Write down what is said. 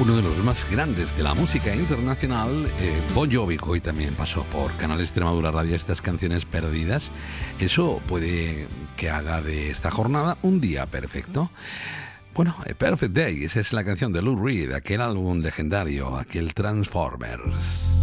uno de los más grandes de la música internacional, Bon Jovi, hoy también pasó por Canal Extremadura Radio estas canciones perdidas. Eso puede que haga de esta jornada un día perfecto. Bueno, A Perfect Day, esa es la canción de Lou Reed, aquel álbum legendario, aquel Transformers.